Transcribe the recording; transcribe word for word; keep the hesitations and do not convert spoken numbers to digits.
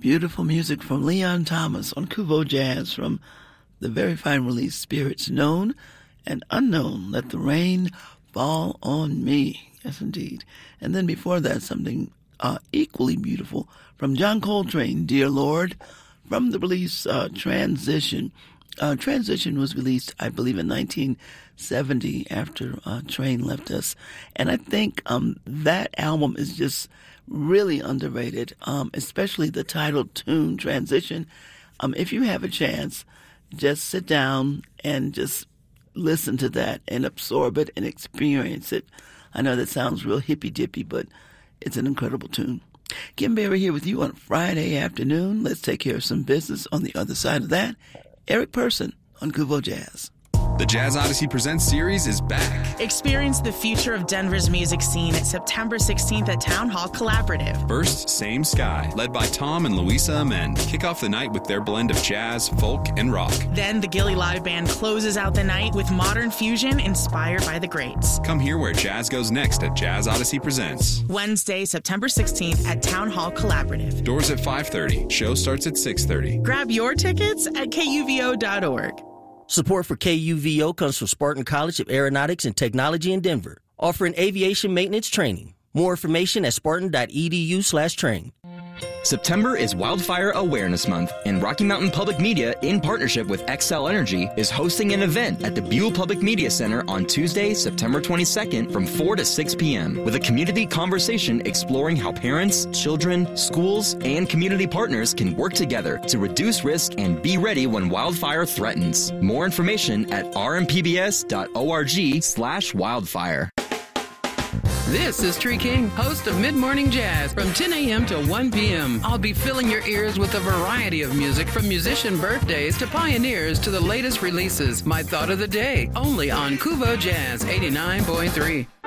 Beautiful music from Leon Thomas on Kuvo Jazz from the very fine release Spirits Known and Unknown. Let the Rain Fall on Me. Yes, indeed. And then before that, something uh, equally beautiful from John Coltrane, Dear Lord, from the release uh, Transition. Uh, Transition was released, I believe, in nineteen seventy after uh, Train left us. And I think um, that album is just really underrated, um, especially the title tune, Transition. Um, if you have a chance, just sit down and just listen to that and absorb it and experience it. I know that sounds real hippy-dippy, but it's an incredible tune. Kim Berry here with you on Friday afternoon. Let's take care of some business. On the other side of that, Eric Person on Kuvo Jazz. The Jazz Odyssey Presents series is back. Experience the future of Denver's music scene at September sixteenth at Town Hall Collaborative. First, Same Sky, led by Tom and Louisa Amend, kick off the night with their blend of jazz, folk, and rock. Then the Gilly Live Band closes out the night with modern fusion inspired by the greats. Come hear where jazz goes next at Jazz Odyssey Presents. Wednesday, September sixteenth at Town Hall Collaborative. Doors at five thirty. Show starts at six thirty. Grab your tickets at K U V O dot org. Support for K U V O comes from Spartan College of Aeronautics and Technology in Denver, offering aviation maintenance training. More information at spartan.edu slash train. September is Wildfire Awareness Month, and Rocky Mountain Public Media, in partnership with Xcel Energy, is hosting an event at the Buell Public Media Center on Tuesday, September twenty-second from four to six p.m. with a community conversation exploring how parents, children, schools, and community partners can work together to reduce risk and be ready when wildfire threatens. More information at rmpbs.org slash wildfire. This is Tree King, host of Mid Morning Jazz from ten a.m. to one p.m. I'll be filling your ears with a variety of music from musician birthdays to pioneers to the latest releases. My thought of the day, only on Kuvo Jazz eighty-nine point three.